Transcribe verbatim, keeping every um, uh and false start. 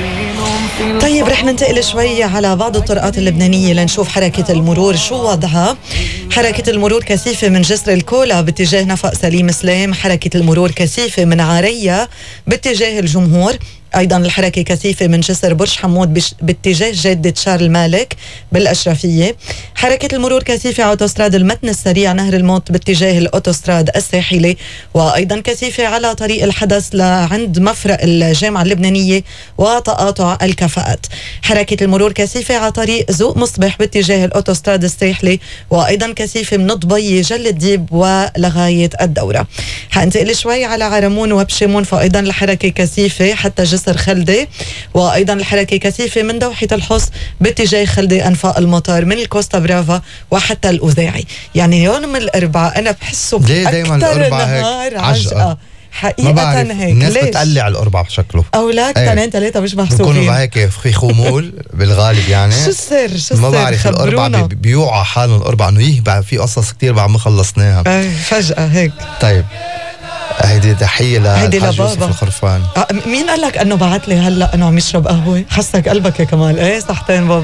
طيب رح ننتقل شوي على بعض الطرقات اللبنانية لنشوف حركة المرور شو وضعها. حركة المرور كثيفة من جسر الكولا باتجاه نفق سليم سلام. حركة المرور كثيفة من عريا باتجاه الجمهور. أيضا الحركة كثيفة من جسر برج حمود بش... باتجاه جادة شارل مالك بالأشرفية. حركة المرور كثيفة على أوتوستراد المتن السريع نهر الموت باتجاه الأوتوستراد الساحلي. وأيضا كثيفة على طريق الحدث لعند مفرق الجامعة اللبنانية وتقاطع الكفاءات. حركة المرور كثيفة على طريق زوق مصبح باتجاه الأوتوستراد الساحلي. وأيضا كثيفة من ضبي جل الديب ولغاية الدورة. حنتقل شوي على عرمون وبشيمون فأيضا الحركة كثيفة حتى جسر خلدي. وأيضا الحركة كثيفة من دوحة الحص باتجاه خلدي أنفاق المطار من الكوستا برافا وحتى الأوزاعي. يعني يوم الأربعاء أنا بحسه أكثر نهار عجقة حقيقة هيك. الناس بتقلع الأربعة بشكله أولاد اثنين ثلاثة مش محسوبين بيكونوا هيك في خمول بالغالب يعني. شو السر شو السر ما بعرف الأربعة بيوعى حالهم الأربعة إنه يه بعد في قصص كتير بعد ما خلصناها فجأة هيك. طيب هيدي تحية لحاج يوسف الخرفان. مين قال لك انه بعت لي هلا انه عم يشرب قهوه؟ حسك قلبك يا كمال. ايه صحتين بابا.